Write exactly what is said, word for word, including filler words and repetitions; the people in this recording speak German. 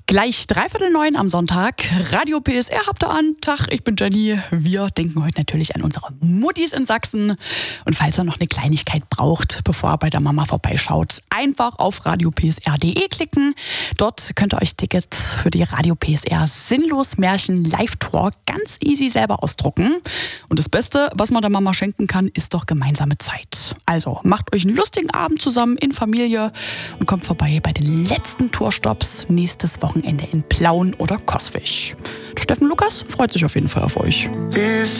Gleich dreiviertel neun am Sonntag. Radio P S R habt ihr an. Tag, ich bin Jenny. Wir denken heute natürlich an unsere Muttis in Sachsen. Und falls ihr noch eine Kleinigkeit braucht, bevor ihr bei der Mama vorbeischaut, einfach auf radio p s r punkt d e klicken. Dort könnt ihr euch Tickets für die Radio P S R Sinnlos Märchen Live-Tour ganz easy selber ausdrucken. Und das Beste, was man der Mama schenken kann, ist doch gemeinsame Zeit. Also macht euch einen lustigen Abend zusammen in Familie und kommt vorbei bei den letzten Tourstops nächstes Wochenende in Plauen oder Coswig. Der Steffen Lukas freut sich auf jeden Fall auf euch.